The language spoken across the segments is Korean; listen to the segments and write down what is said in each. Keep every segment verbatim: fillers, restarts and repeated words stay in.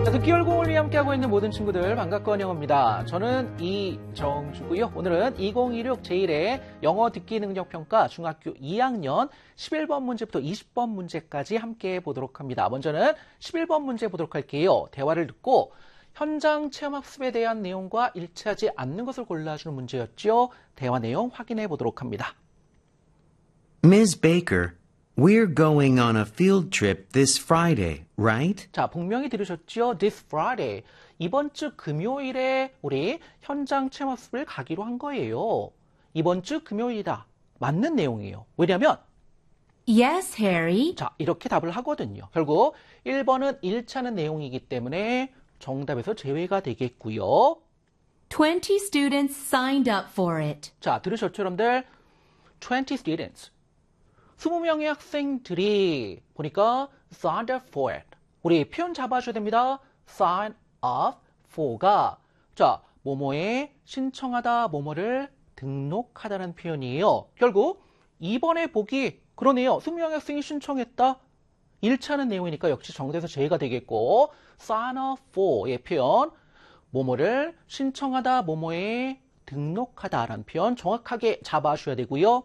듣기 열공을 위해 함께하고 있는 모든 친구들 반갑고 환영합니다. 저는 이정주고요. 오늘은 이천이십육 제일회 영어 듣기 능력 평가 중학교 이 학년 십일 번 문제부터 이십 번 문제까지 함께 보도록 합니다. 먼저는 십일 번 문제 보도록 할게요. 대화를 듣고 현장 체험학습에 대한 내용과 일치하지 않는 것을 골라주는 문제였죠. 대화 내용 확인해 보도록 합니다. Miz Baker, we're going on a field trip this Friday, right? 자, 분명히 들으셨죠? This Friday. 이번 주 금요일에 우리 현장 체험학습을 가기로 한 거예요. 이번 주 금요일이다. 맞는 내용이에요. 왜냐면 Yes, Harry. 자, 이렇게 답을 하거든요. 결국 일 번은 일치하는 내용이기 때문에 정답에서 제외가 되겠고요. twenty students signed up for it. 자, 들으셨죠, 여러분들? twenty students. 이십 명의 학생들이 보니까 signed up for it. 우리 표현 잡아줘야 됩니다. sign up for가 자, 뭐뭐에 신청하다, 뭐뭐를 등록하다는 표현이에요. 결국 이 번의 보기 그러네요. 이십 명의 학생이 신청했다. 일치하는 내용이니까 역시 정답에서 제외가 되겠고 sign up for의 표현 뭐뭐를 신청하다, 뭐뭐에 등록하다라는 표현 정확하게 잡아주셔야 되고요.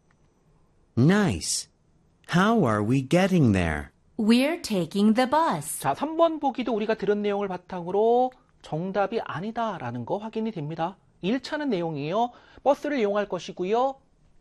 Nice. How are we getting there? We're taking the bus. 자, 삼 번 보기도 우리가 들은 내용을 바탕으로 정답이 아니다라는 거 확인이 됩니다. 일치하는 내용이에요. 버스를 이용할 것이고요.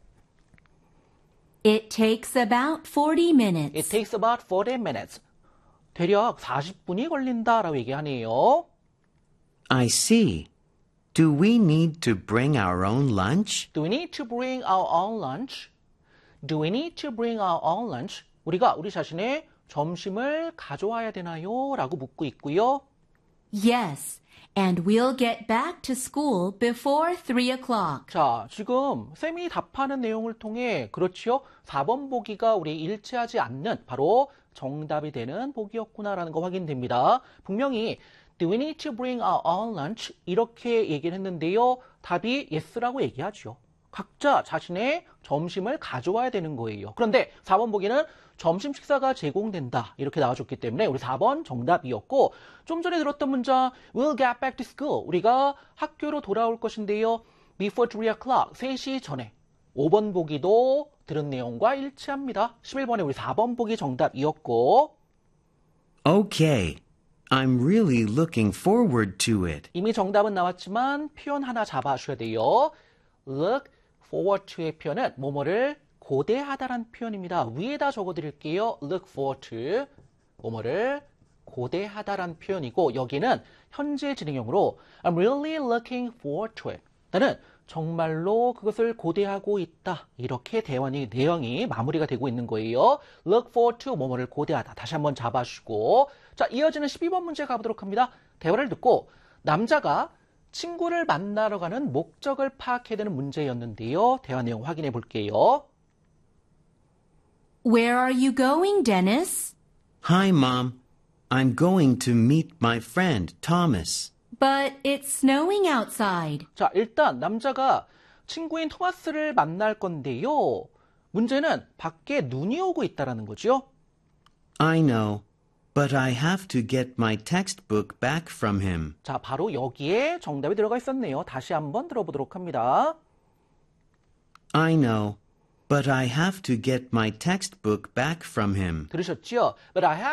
It takes about forty minutes. It takes about forty minutes. 대략 사십 분이 걸린다라고 얘기하네요. I see. Do we need to bring our own lunch? Do we need to bring our own lunch? Do we need to bring our own lunch? 우리가 우리 자신의 점심을 가져와야 되나요? 라고 묻고 있고요. Yes, and we'll get back to school before three o'clock. 자, 지금 쌤이 답하는 내용을 통해 그렇지요? 사 번 보기가 우리 일치하지 않는 바로 정답이 되는 보기였구나라는 거 확인됩니다. 분명히 Do we need to bring our own lunch? 이렇게 얘기를 했는데요. 답이 yes라고 얘기하죠. 각자 자신의 점심을 가져와야 되는 거예요. 그런데 사 번 보기는 점심 식사가 제공된다. 이렇게 나와줬기 때문에 우리 사 번 정답이었고 좀 전에 들었던 문장 We'll get back to school. 우리가 학교로 돌아올 것인데요. Before three o'clock. 세 시 전에. 오 번 보기도 들은 내용과 일치합니다. 십일 번에 우리 사 번 보기 정답이었고 Okay. I'm really looking forward to it. 이미 정답은 나왔지만 표현 하나 잡아주셔야 돼요. Look forward to의 표현은 뭐뭐를 고대하다라는 표현입니다. 위에다 적어드릴게요. Look forward to 뭐뭐를 고대하다라는 표현이고 여기는 현재 진행형으로 I'm really looking forward to it. 나는 정말로 그것을 고대하고 있다. 이렇게 대화의 내용이 마무리가 되고 있는 거예요. Look forward to 뭐뭐를 고대하다. 다시 한번 잡아주시고 자 이어지는 십이 번 문제 가보도록 합니다. 대화를 듣고 남자가 친구를 만나러 가는 목적을 파악해야 되는 문제였는데요. 대화 내용 확인해 볼게요. Where are you going, Dennis? Hi, Mom. I'm going to meet my friend, Thomas. But it's snowing outside. 자, 일단 남자가 친구인 토마스를 만날 건데요. 문제는 밖에 눈이 오고 있다는 거죠. I know, but I have to get my textbook back from him. 자, 바로 여기에 정답이 들어가 있었네요. 다시 한번 들어보도록 합니다. I know, but I have to get my textbook back from him. 들으셨죠? But I have